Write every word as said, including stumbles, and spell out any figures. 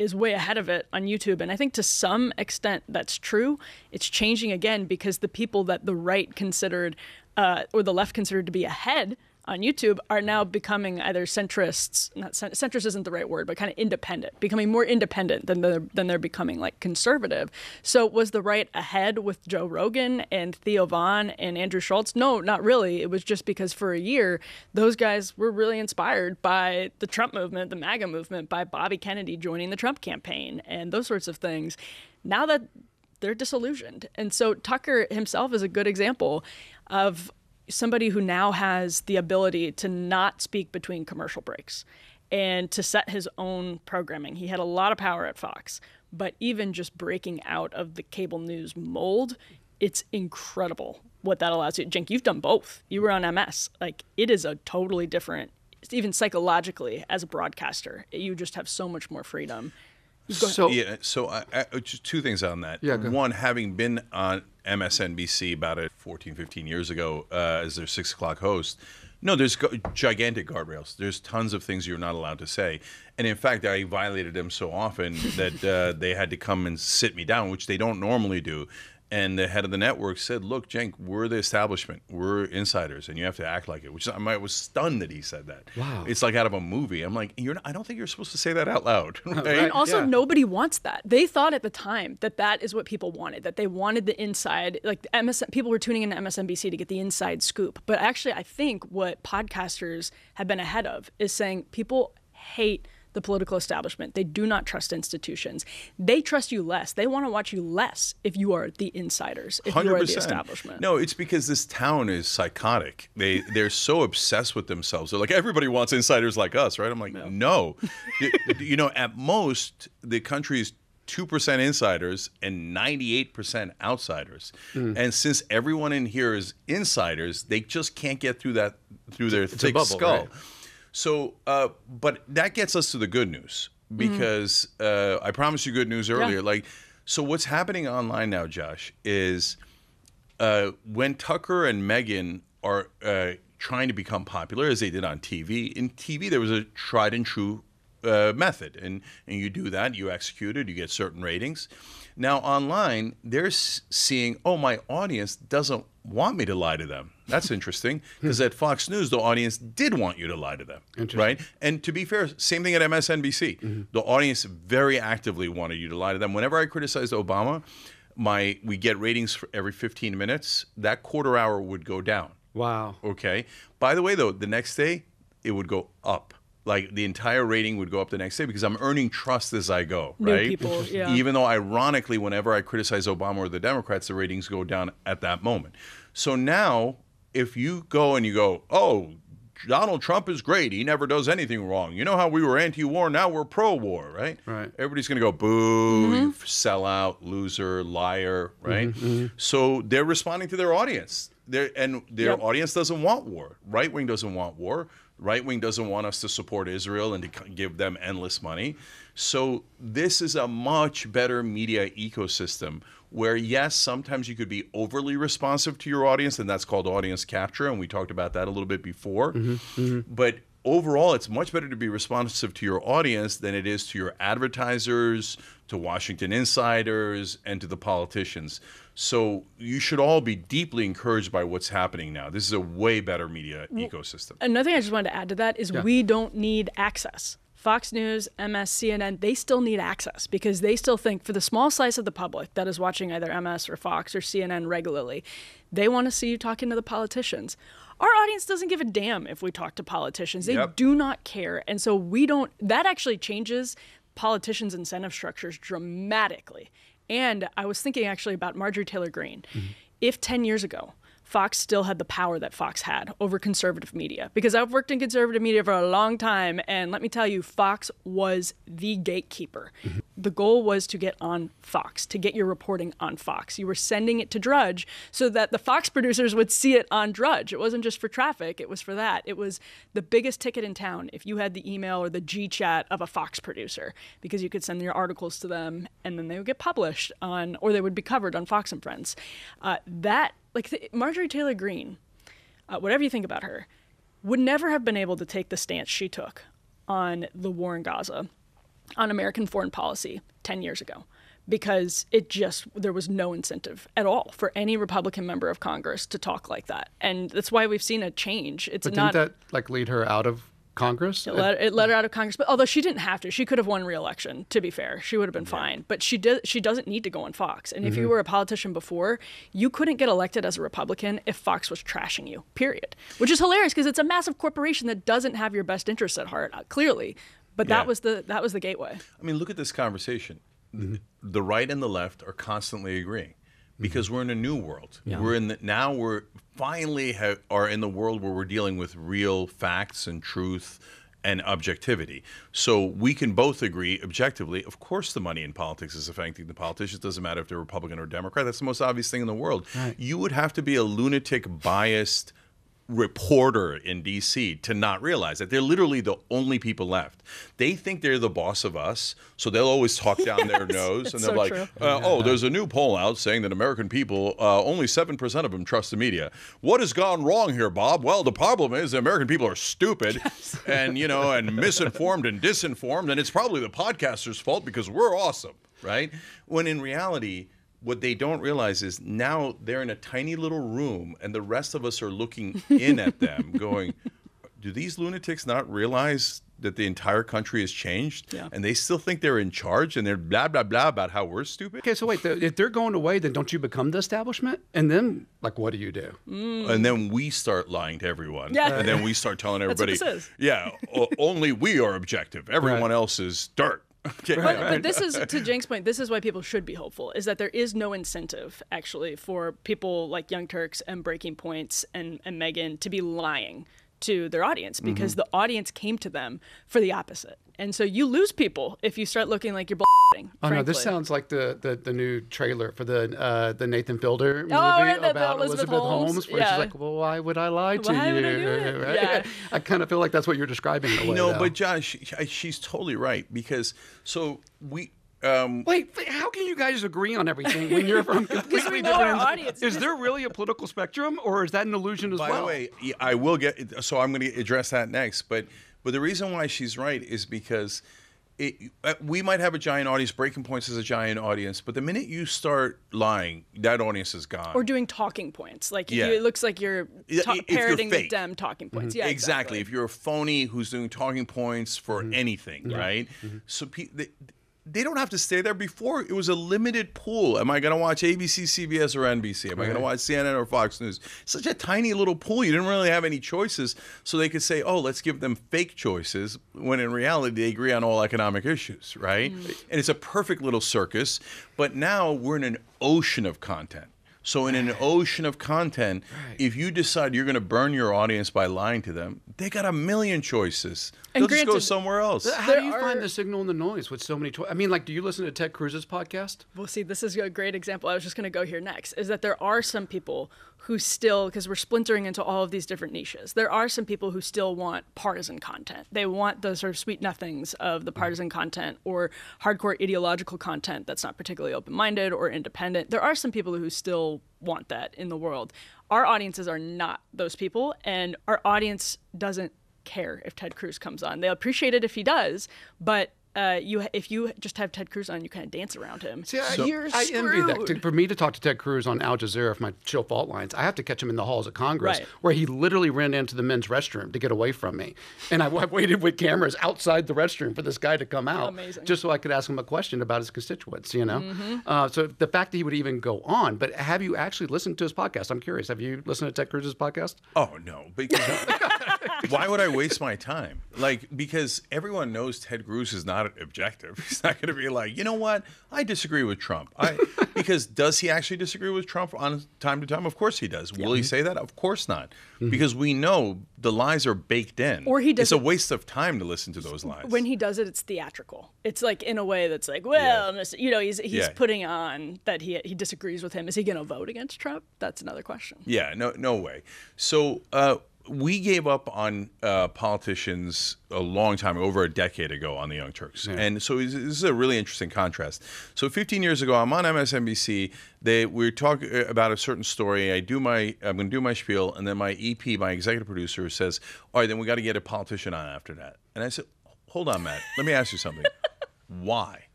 is way ahead of it on YouTube. And I think to some extent that's true. It's changing again because the people that the right considered uh, or the left considered to be ahead on YouTube are now becoming either centrists, not cent- centrist isn't the right word, but kind of independent, becoming more independent than they're, than they're becoming like conservative. So was the right ahead with Joe Rogan and Theo Von and Andrew Schultz? No, not really. It was just because for a year, those guys were really inspired by the Trump movement, the MAGA movement, by Bobby Kennedy joining the Trump campaign and those sorts of things. Now that they're disillusioned. And so Tucker himself is a good example of somebody who now has the ability to not speak between commercial breaks and to set his own programming. He had a lot of power at Fox, but even just breaking out of the cable news mold, it's incredible what that allows you. Cenk, you've done both. You were on M S. Like, it is a totally different, even psychologically as a broadcaster, you just have so much more freedom. So yeah, so I, I, just two things on that. Yeah, one, having been on M S N B C about it fourteen, fifteen years ago uh, as their six o'clock host, no, there's go- gigantic guardrails. There's tons of things you're not allowed to say. And in fact, I violated them so often that uh, they had to come and sit me down, which they don't normally do. And the head of the network said, look, Cenk, we're the establishment. We're insiders, and you have to act like it, which I, I was stunned that he said that. Wow. It's like out of a movie. I'm like, you're not, I don't think you're supposed to say that out loud. Right? And also, Yeah. nobody wants that. They thought at the time that that is what people wanted, that they wanted the inside, like M S N, people were tuning into M S N B C to get the inside scoop. But actually, I think what podcasters have been ahead of is saying people hate the political establishment. They do not trust institutions. They trust you less. They want to watch you less if you are the insiders, if one hundred percent. you are the establishment. No, it's because this town is psychotic. They, they're so obsessed with themselves. They're like, everybody wants insiders like us, right? I'm like, no. no. you, you know, at most, the country is two percent insiders and ninety-eight percent outsiders. Mm. And since everyone in here is insiders, they just can't get through that, through their it's thick a bubble, skull. Right? So, uh, but that gets us to the good news because mm-hmm. uh, I promised you good news earlier. Yeah. Like, so what's happening online now, Josh, is uh, when Tucker and Megyn are uh, trying to become popular, as they did on T V. In T V, there was a tried and true uh, method, and and you do that, you execute it, you get certain ratings. Now online, they're s- seeing, oh, my audience doesn't want me to lie to them. That's interesting, because at Fox News, the audience did want you to lie to them, right? And to be fair, same thing at M S N B C. Mm-hmm. The audience very actively wanted you to lie to them. Whenever I criticized Obama, my we get ratings for every fifteen minutes. That quarter hour would go down. Wow. Okay. By the way, though, the next day, it would go up. Like, the entire rating would go up the next day because I'm earning trust as I go, New right? people, yeah. Even though, ironically, whenever I criticize Obama or the Democrats, the ratings go down at that moment. So now, if you go and you go, oh, Donald Trump is great. He never does anything wrong. You know how we were anti-war, now we're pro-war, right? Right. Everybody's going to go, boo, Mm-hmm. you sellout, loser, liar, right? Mm-hmm. So they're responding to their audience. They're, and their Yep. audience doesn't want war. Right wing doesn't want war. Right wing doesn't want us to support Israel and to give them endless money. So this is a much better media ecosystem where, yes, sometimes you could be overly responsive to your audience, and that's called audience capture, and we talked about that a little bit before. Mm-hmm, mm-hmm. But overall, it's much better to be responsive to your audience than it is to your advertisers, to Washington insiders, and to the politicians. So you should all be deeply encouraged by what's happening now. This is a way better media ecosystem. Another thing I just wanted to add to that is Yeah. we don't need access. Fox News, M S, C N N, they still need access because they still think for the small slice of the public that is watching either M S or Fox or C N N regularly, they want to see you talking to the politicians. Our audience doesn't give a damn if we talk to politicians. They Yep. do not care. And so we don't, that actually changes politicians' incentive structures dramatically. And I was thinking actually about Marjorie Taylor Greene. Mm-hmm. If ten years ago, Fox still had the power that Fox had over conservative media, because I've worked in conservative media for a long time, and let me tell you, Fox was the gatekeeper. Mm-hmm. The goal was to get on Fox, to get your reporting on Fox. You were sending it to Drudge so that the Fox producers would see it on Drudge. It wasn't just for traffic, it was for that. It was the biggest ticket in town if you had the email or the G chat of a Fox producer, because you could send your articles to them and then they would get published on, or they would be covered on Fox and Friends. Uh, that Like the, Marjorie Taylor Greene, uh, whatever you think about her, would never have been able to take the stance she took on the war in Gaza on American foreign policy ten years ago, because it just, there was no incentive at all for any Republican member of Congress to talk like that. And that's why we've seen a change. It's but not. Didn't that like lead her out of Congress? It let, it let her out of Congress, but although she didn't have to, she could have won re-election. To be fair, she would have been yeah. fine. But she did. She doesn't need to go on Fox. And mm-hmm. if you were a politician before, you couldn't get elected as a Republican if Fox was trashing you. Period. Which is hilarious because it's a massive corporation that doesn't have your best interests at heart, clearly. But yeah. that was the that was the gateway. I mean, look at this conversation. Mm-hmm. The right and the left are constantly agreeing. Because we're in a new world. Yeah. We're in the, now we're finally ha, are in the world where we're dealing with real facts and truth and objectivity. So we can both agree objectively, of course the money in politics is affecting the politicians. It doesn't matter if they're Republican or Democrat. That's the most obvious thing in the world. Right. You would have to be a lunatic, biased reporter in D C to not realize that they're literally the only people left. They think they're the boss of us, so they'll always talk down yes, their nose, and they're so like, uh, oh, there's a new poll out saying that American people, uh, only seven percent of them trust the media. What has gone wrong here, Bob? Well, the problem is the American people are stupid yes. and, you know, and misinformed and disinformed, and it's probably the podcasters' fault because we're awesome, right? When in reality, what they don't realize is now they're in a tiny little room and the rest of us are looking in at them going, do these lunatics not realize that the entire country has changed yeah. and they still think they're in charge and they're blah, blah, blah about how we're stupid? Okay, so wait, if they're going away, then don't you become the establishment? And then, like, what do you do? Mm. And then we start lying to everyone. Yeah. And then we start telling everybody, That's what this is. yeah, only we are objective. Everyone right. else is dirt. Okay. But, but this is, to Cenk's point, this is why people should be hopeful, is that there is no incentive, actually, for people like Young Turks and Breaking Points and, and Megyn to be lying to their audience, because mm-hmm. the audience came to them for the opposite. And so you lose people if you start looking like you're bullshitting. Oh, no, this sounds like the, the, the new trailer for the uh, the Nathan Fielder movie oh, yeah, the, about the Elizabeth, Elizabeth Holmes, Holmes, where yeah. she's like, well, why would I lie to why you? Would I do it? Right? Yeah. I kind of feel like that's what you're describing in a way. No, though. but Josh, she, she's totally right, because so we... Um, Wait, how can you guys agree on everything when you're from completely we know different? Our audience. Is there really a political spectrum, or is that an illusion as by well? the way, I will get. So I'm going to address that next. But but the reason why she's right is because it, we might have a giant audience. Breaking Points is a giant audience, but the minute you start lying, that audience is gone. Or doing talking points, like yeah. you, it looks like you're ta- parroting the Dem talking points. Mm-hmm. Yeah, exactly. exactly. If you're a phony who's doing talking points for mm-hmm. anything, yeah. right? Mm-hmm. So pe- they, they don't have to stay there. Before, it was a limited pool. Am I going to watch A B C, C B S, or N B C? Am right. I going to watch C N N or Fox News? Such a tiny little pool. You didn't really have any choices. So they could say, oh, let's give them fake choices, when in reality, they agree on all economic issues, right? Mm. And it's a perfect little circus. But now we're in an ocean of content. So in an ocean of content, right. if you decide you're going to burn your audience by lying to them, they got a million choices. And They'll granted, just go somewhere else. How do you are... find the signal and the noise with so many choices? I mean, like, do you listen to Ted Cruz's podcast? Well, see, this is a great example. I was just going to go here next, is that there are some people who still, because we're splintering into all of these different niches, there are some people who still want partisan content. They want the sort of sweet nothings of the partisan mm-hmm. content, or hardcore ideological content that's not particularly open-minded or independent. There are some people who still want that in the world. Our audiences are not those people, and our audience doesn't care if Ted Cruz comes on. They'll appreciate it if he does, but uh, you if you just have Ted Cruz on, you kind of dance around him. See, I, You're I envy that. To, for me to talk to Ted Cruz on Al Jazeera for my chill fault lines, I have to catch him in the halls of Congress, right. where he literally ran into the men's restroom to get away from me. And I, I waited with cameras outside the restroom for this guy to come out, Amazing. just so I could ask him a question about his constituents, you know? Mm-hmm. Uh, so the fact that he would even go on, but have you actually listened to his podcast? I'm curious. Have you listened to Ted Cruz's podcast? Oh, no. Because why would I waste my time? Like, because everyone knows Ted Cruz is not objective. He's not going to be like, you know what? I disagree with Trump. I, because does he actually disagree with Trump on time to time? Of course he does. Will yeah. he say that? Of course not. Mm-hmm. Because we know the lies are baked in. Or he does it's it, a waste of time to listen to those lies. When he does it, it's theatrical. It's like in a way that's like, well, yeah. you know, he's he's yeah. putting on that he he disagrees with him. Is he going to vote against Trump? That's another question. Yeah, no, no way. So. Uh, We gave up on uh, politicians a long time, over a decade ago, on the Young Turks. Yeah. And so this is a really interesting contrast. So fifteen years ago, I'm on M S N B C. They, we're talking about a certain story. I do my, I'm going to do my spiel, and then my E P, my executive producer, says, all right, then we got to get a politician on after that. And I said, hold on, Matt. Let me ask you something. Why?